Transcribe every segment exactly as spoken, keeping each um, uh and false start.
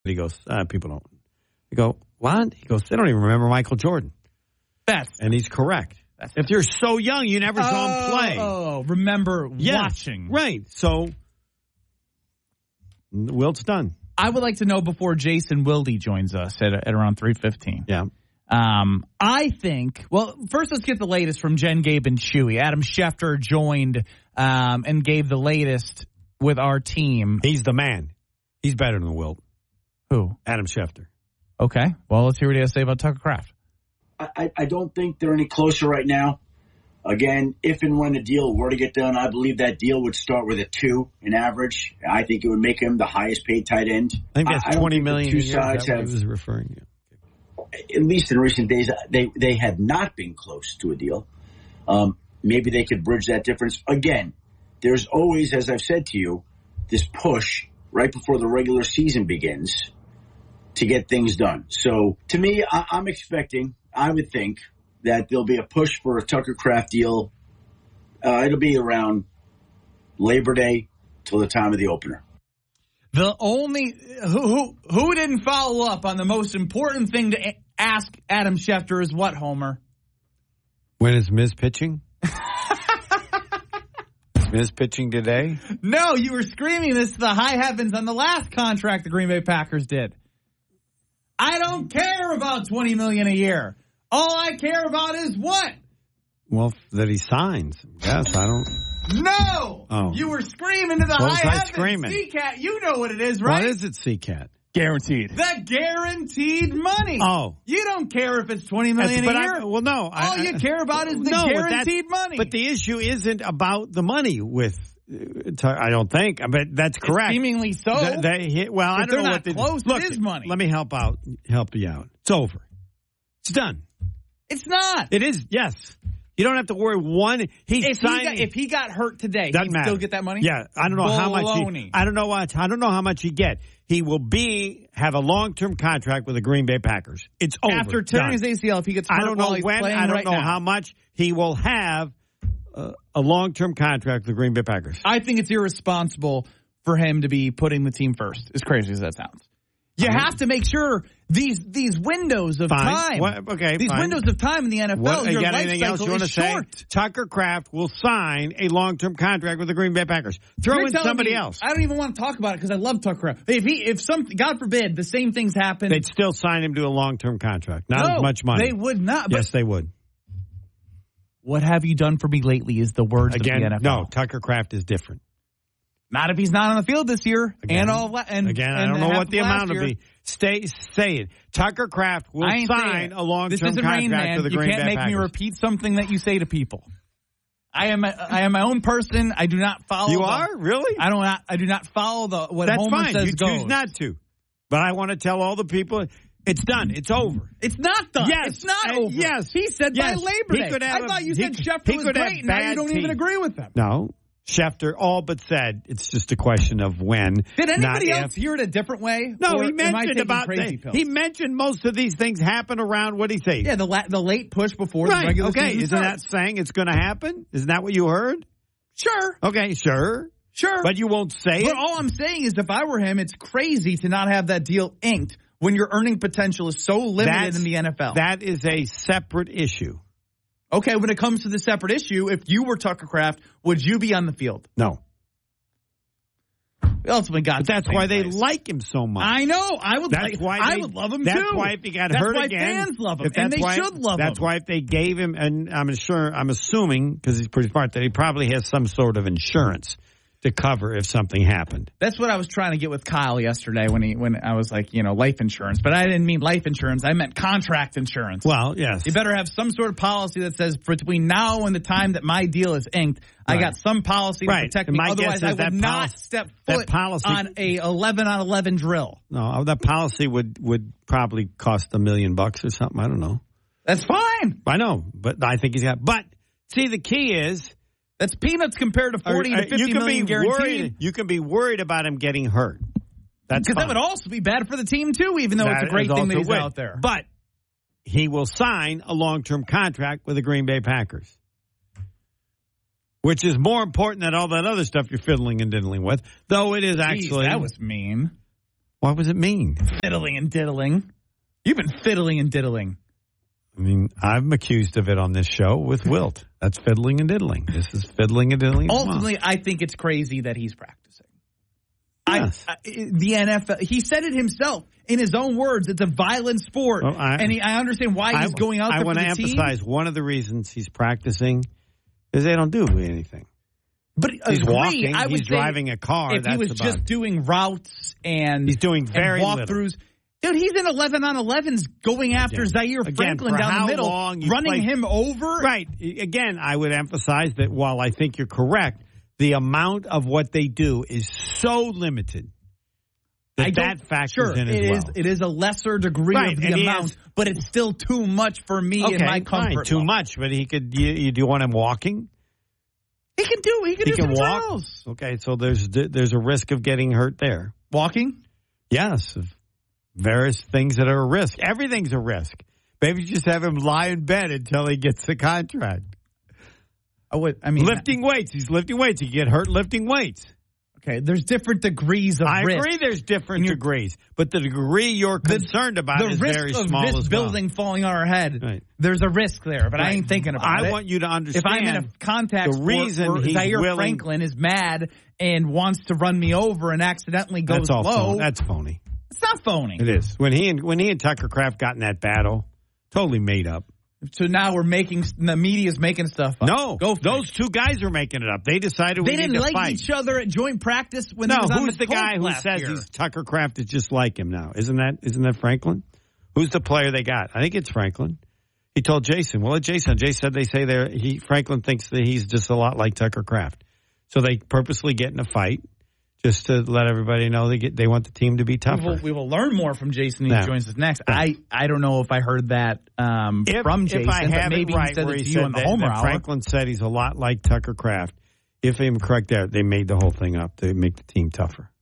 He goes, uh, people don't. I go, what? He goes, they don't even remember Michael Jordan. That's and he's correct. That's if you're so young, you never oh, saw him play. Oh, remember yes, watching. Right. So, Wilt's done. I would like to know before Jason Wilde joins us at, at around three fifteen. Yeah. Um, I think, well, first let's get the latest from Jen, Gabe, and Chewy. Adam Schefter joined um, and gave the latest with our team. He's the man. He's better than Wilt. Who? Adam Schefter. Okay. Well, let's hear what he has to say about Tucker Kraft. I, I don't think they're any closer right now. Again, if and when a deal were to get done, I believe that deal would start with a two in average. I think it would make him the highest paid tight end. I think that's I, I twenty think million. the two sides have, he was referring to. At least in recent days, they they have not been close to a deal. Um, maybe they could bridge that difference. Again, there's always, as I've said to you, this push right before the regular season begins to get things done. So to me, I, I'm expecting, I would think, that there'll be a push for a Tucker Kraft deal. Uh, it'll be around Labor Day till the time of the opener. The only who, who who didn't follow up on the most important thing to a- ask Adam Schefter is what, Homer? When is Miz pitching? Is Miz pitching today? No, you were screaming this to the high heavens on the last contract the Green Bay Packers did. I don't care about twenty million dollars a year. All I care about is what? Well, that he signs. Yes, I don't. No! Oh. You were screaming to the what high was I heavens. screaming? C-Cat, you know what it is, right? What is it, C-Cat? Guaranteed. The guaranteed money. Oh. You don't care if it's twenty million That's, dollars a but year. I, well, no. All I, you care about is the no, guaranteed money. But the issue isn't about the money with, uh, I don't think, but that's correct. It's seemingly so. The, the, well, if I don't know not what the close. Look, it is money. Let me help out. Help you out. It's over. It's done. It's not. It is. Yes. You don't have to worry. One, he's if signing. He got, if he got hurt today, doesn't he'd matter. still get that money. Yeah, I don't know Baloney. how much. He, I don't know what. I don't know how much he get. He will be have a long term contract with the Green Bay Packers. It's over. After tearing his A C L, if he gets hurt I don't know while he's when. playing I don't right know now. how much he will have uh, a long term contract with the Green Bay Packers. I think it's irresponsible for him to be putting the team first. As crazy as that sounds. You I mean, have to make sure these these windows of fine. time, what, okay, these fine. windows of time in the N F L, what, your you got life anything cycle else you want is to short. Say? Tucker Kraft will sign a long-term contract with the Green Bay Packers. Throw You're in somebody me, else. I don't even want to talk about it because I love Tucker Kraft. If he, if some, God forbid, the same things happen, they'd still sign him to a long-term contract. Not no, as much money. They would not. Yes, they would. What have you done for me lately? Is the words Again, of the N F L. No, Tucker Kraft is different. Not if he's not on the field this year. Again, and all and again, and I don't know what the amount will be. Stay, say it. Tucker Kraft will sign a long-term contract to the Green Bay Packers. You can't make me repeat something that you say to people. I am a, I am my own person. I do not follow. You the, are really? I don't. I do not follow the what That's Homer fine. says You goes. choose not to. But I want to tell all the people. It's done. It's over. It's not done. Yes. It's not and over. Yes. He said yes. by Labor Day. He could have I thought you a, said he, Schefter he was could great. Now you don't team. even agree with him. No. Schefter all but said it's just a question of when. Did anybody else if. hear it a different way? No, or he mentioned about crazy the, pills? he mentioned most of these things happen around what he say. Yeah, the la- the late push before right. the regular okay. season Isn't starts. that saying it's going to happen? Isn't that what you heard? Sure. Okay, sure. Sure. But you won't say but it? But all I'm saying is if I were him, it's crazy to not have that deal inked when your earning potential is so limited That's, in the N F L. That is a separate issue. Okay, when it comes to the separate issue, if you were Tucker Kraft, would you be on the field? No. We ultimately got but that's why place. they like him so much. I know. I would. That's like, why I they, would love him that's too. That's why if he got that's hurt why again, fans love him, if and they why, should love that's him. That's why if they gave him, and I'm sure, I'm assuming because he's pretty smart that he probably has some sort of insurance to cover if something happened. That's what I was trying to get with Kyle yesterday when he when I was like, you know, life insurance. But I didn't mean life insurance. I meant contract insurance. Well, yes. You better have some sort of policy that says between now and the time that my deal is inked, right. I got some policy to right. protect and me. My Otherwise, I would that not policy, step foot policy, on a eleven on eleven drill. No, that policy would, would probably cost a million bucks or something. I don't know. That's fine. I know, but I think he's got. But see, the key is. That's peanuts compared to forty or, to fifty you can million be guaranteed. Worried, you can be worried about him getting hurt. That's because that would also be bad for the team too, even though that it's a great thing that he's would. out there. But he will sign a long-term contract with the Green Bay Packers, which is more important than all that other stuff you're fiddling and diddling with. Though it is actually Jeez, that was mean. What was it mean? Fiddling and diddling. You've been fiddling and diddling. I mean, I'm accused of it on this show with Wilt. That's fiddling and diddling. This is fiddling and diddling. Ultimately, I think it's crazy that he's practicing. Yes. I, I, the N F L, he said it himself in his own words. It's a violent sport. Well, I, and he, I understand why he's I, going out there I for want the to team. emphasize one of the reasons he's practicing is they don't do anything. But he's agree, walking. I would he's say driving a car. If that's he was about just it. doing routes and he's doing very and walkthroughs. Dude, he's in eleven on elevens going after Again. Zaire Again, Franklin for down how the middle, long you running play- him over. Right. Again, I would emphasize that while I think you're correct, the amount of what they do is so limited that I don't- that factors sure, in as it well. is, it is a lesser degree Right, of the and he amount, has- but it's still too much for me okay, and my comfort fine, too level. much, but he could. You, you do you want him walking? He can do. He can He do can some walk. drills. Okay, so there's there's a risk of getting hurt there. Walking. Yes, of various things that are a risk. Everything's a risk. Maybe just have him lie in bed until he gets the contract. I would. I mean, Lifting weights. He's lifting weights. He get hurt lifting weights. okay. There's different degrees of I risk. agree there's different degrees, but the degree you're concerned about The is risk very of small this as well. building falling on our head. Right. There's a risk there, but I Right. ain't thinking about I it. want you to If understand. I'm in a contact the sport reason where he's Zaire willing- Franklin is mad and wants to run me over and accidentally goes that's all low, phony. That's phony. it's not phony. It is. When he and when he and Tucker Kraft got in that battle, totally made up. So now we're making the media's making stuff up. No, Go for those it. two guys are making it up. They decided They we didn't need to like fight. each other at joint practice when No, he was on who's the, Colts guy who last says year. he's Tucker Kraft is just like him now? Isn't that isn't that Franklin? Who's the player they got? I think it's Franklin. He told Jason. Well, Jason. Jason said they say they he Franklin thinks that he's just a lot like Tucker Kraft. So they purposely get in a fight just to let everybody know they get they want the team to be tougher. We will, we will learn more from Jason when Yeah. he joins us next. Yeah. I, I don't know if I heard that um, If, from Jason, if I but have maybe it right, he said where it he to you said on the that, Homer that Hour. Franklin said he's a lot like Tucker Kraft. If I'm correct there, they made the whole thing up to make the team tougher.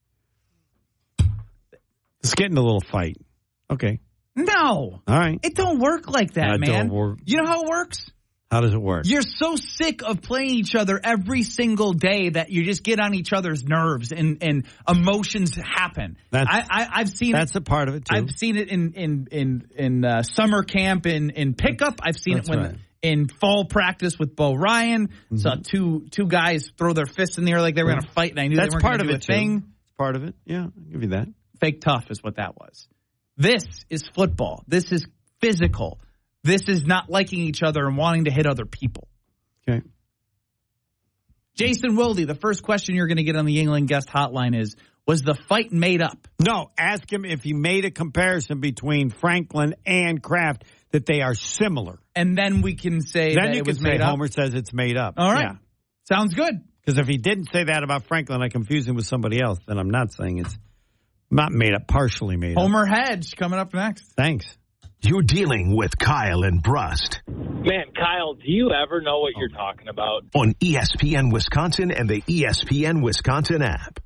Let's get in a little fight. Okay. No. All right. It don't work like that, That man. don't work. You know how it works? How does it work? You're so sick of playing each other every single day that you just get on each other's nerves and, and emotions happen. That's- I, I, I've seen That's it. a part of it, too. I've seen it in in in in uh, summer camp in in pickup. I've seen That's it when right. in fall practice with Bo Ryan. Mm-hmm. Saw two two guys throw their fists in the air like they were going to fight, and I knew That's they weren't part going of to do it, a thing. too. It's part of it. Yeah, I'll give you that. Fake tough is what that was. This is football. This is physical. This is not liking each other and wanting to hit other people. Okay. Jason Wilde, the first question you're going to get on the Yingling guest hotline is, was the fight made up? No, ask him if he made a comparison between Franklin and Kraft that they are similar. And then we can say Then that you it can was say made up. Homer says it's made up. All right. Sounds good. Because if he didn't say that about Franklin, I confuse him with somebody else, then I'm not saying it's not made up, partially made up. Homer Hedge coming up next. Thanks. You're dealing with Kyle and Brust Man, Kyle, do you ever know what you're talking about? on E S P N Wisconsin and the E S P N Wisconsin app.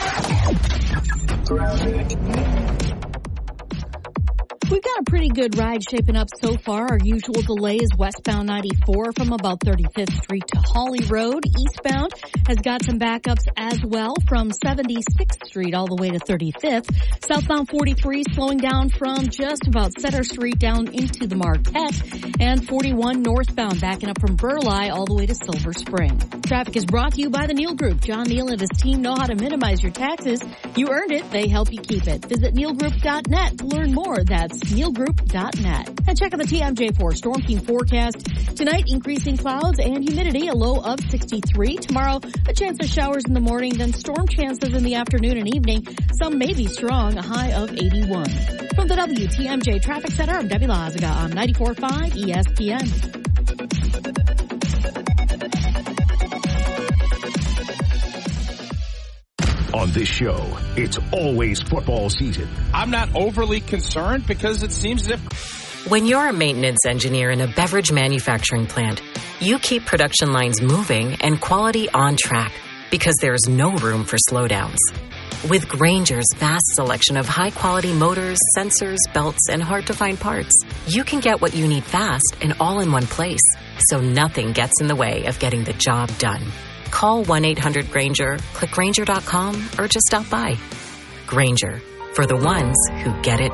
We've got a pretty good ride shaping up so far. Our usual delay is westbound ninety-four from about thirty-fifth Street to Hawley Road. Eastbound has got some backups as well from seventy-sixth Street all the way to thirty-fifth. Southbound forty-three slowing down from just about Center Street down into the Marquette. And forty-one northbound backing up from Burleigh all the way to Silver Spring. Traffic is brought to you by the Neal Group. John Neal and his team know how to minimize your taxes. You earned it. They help you keep it. Visit neal group dot net to learn more. That's neal group dot net. And check out the T M J four Storm Team forecast. Tonight, increasing clouds and humidity, a low of sixty-three. Tomorrow, a chance of showers in the morning, then storm chances in the afternoon and evening. Some may be strong, a high of eighty-one. From the W T M J Traffic Center, I'm Debbie Lazaga on ninety-four point five E S P N. On this show, it's always football season. I'm not overly concerned because it seems as if When you're a maintenance engineer in a beverage manufacturing plant, you keep production lines moving and quality on track because there's no room for slowdowns. With Grainger's vast selection of high-quality motors, sensors, belts, and hard-to-find parts, you can get what you need fast and all in one place, so nothing gets in the way of getting the job done. Call one eight hundred Grainger, click Grainger dot com, or just stop by. Grainger, For the ones who get it